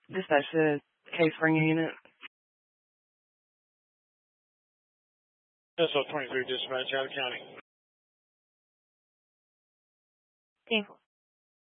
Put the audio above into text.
Dispatch the case bringing unit. SL 23 dispatch out of county. Okay.